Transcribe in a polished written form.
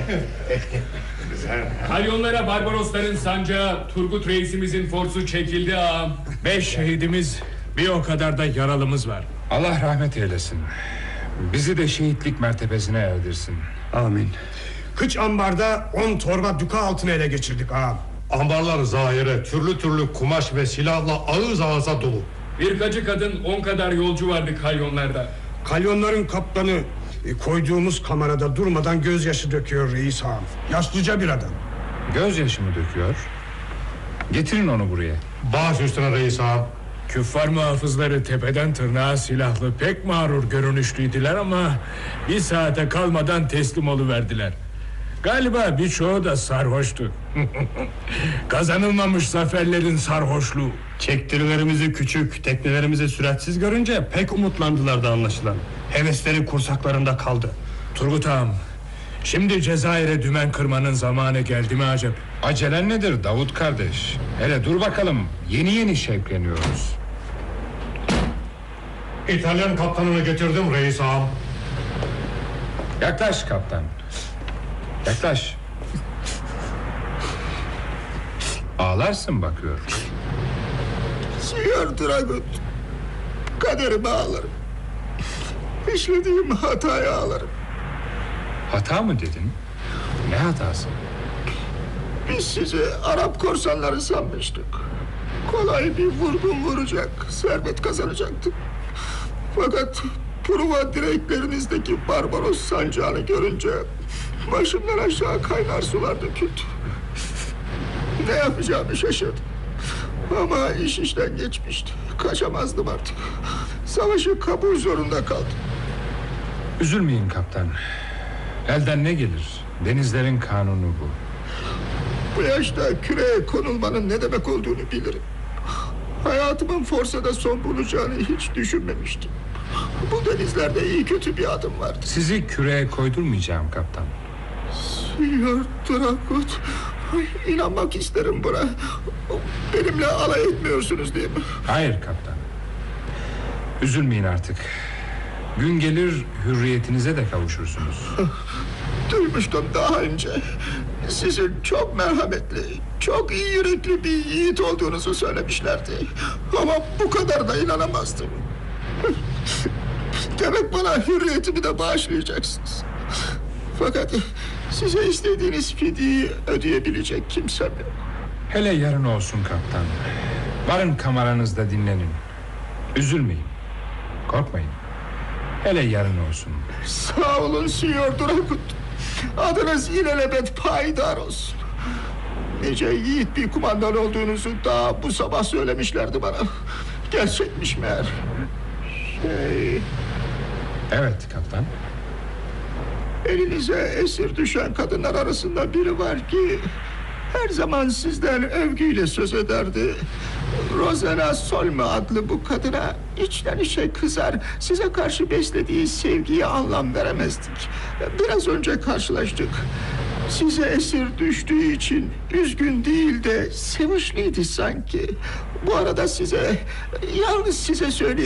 Kalyonlara Barbarosların sancağı, Turgut reisimizin forsu çekildi ağam. 5 şehidimiz, bir o kadar da yaralımız var. Allah rahmet eylesin. Bizi de şehitlik mertebesine erdirsin. Amin. Kıç ambarda 10 torba düka altını ele geçirdik ağam. Ambarlar zahire türlü türlü kumaş ve silahla ağız ağza dolu. Birkacı kadın 10 kadar yolcu vardı kalyonlarda. Kalyonların kaptanı koyduğumuz kamerada durmadan gözyaşı döküyor reis ağam. Yaşlıca bir adam. Gözyaşı mı döküyor? Getirin onu buraya. Baş üstüne reis ağam. Küffar muhafızları tepeden tırnağa silahlı, pek mağrur görünüşlüydüler ama bir saate kalmadan teslim oluverdiler. Galiba birçoğu da sarhoştu. Kazanılmamış zaferlerin sarhoşluğu. Çektirilerimizi küçük, teknelerimizi süratsiz görünce pek umutlandılar da anlaşılan. Hevesleri kursaklarında kaldı. Turgut ağam, şimdi Cezayir'e dümen kırmanın zamanı geldi mi acaba? Acelen nedir Davut kardeş? Hele dur bakalım, yeni şevkleniyoruz. İtalyan kaptanını getirdim reis ağam. Yaklaş kaptan. Yaklaş. Ağlarsın bakıyorum. Signor Dragut, kaderime ağlarım. İşlediğim hataya ağlarım. Hata mı dedin? Ne hatası? Biz sizi Arap korsanları sanmıştık. Kolay bir vurgun vuracak, servet kazanacaktık. Fakat Truva direklerinizdeki Barbaros sancağını görünce başımdan aşağı kaynar sular döküldü. Ne yapacağımı şaşırdım. Ama iş işten geçmişti. Kaçamazdım artık. Savaşı kabul zorunda kaldım. Üzülmeyin kaptan. Elden ne gelir? Denizlerin kanunu bu. Bu yaşta küreye konulmanın ne demek olduğunu bilirim. Hayatımın forsada son bulacağını hiç düşünmemiştim. Bu denizlerde iyi kötü bir adım vardı. Sizi küreye koydurmayacağım kaptan. Signor Dragut, inanmak isterim buna. Benimle alay etmiyorsunuz değil mi? Hayır kaptan. Üzülmeyin artık. Gün gelir hürriyetinize de kavuşursunuz. Duymuştum daha önce. Sizin çok merhametli, çok iyi yürekli bir yiğit olduğunuzu söylemişlerdi. Ama bu kadar da inanamazdım. Demek bana hürriyetimi de bağışlayacaksınız. Fakat size istediğiniz fidyeyi ödeyebilecek kimsem yok. Hele yarın olsun kaptan. Varın kameranızda dinlenin. Üzülmeyin. Korkmayın. Hele yarın olsun. Sağ olun Signor Dragut. Adınız ilelebet payidar olsun. Nice yiğit bir kumandan olduğunuzu daha bu sabah söylemişlerdi bana. Gerçekmiş meğer. Evet kaptan. Elinize esir düşen kadınlar arasında biri var ki her zaman sizden övgüyle söz ederdi. Rosena Solme adlı bu kadına içten içe kızar, size karşı beslediği sevgiye anlam veremezdik. Biraz önce karşılaştık. Size esir düştüğü için üzgün değil de sevinçliydi sanki. Bu arada yalnız size söyleyeyim.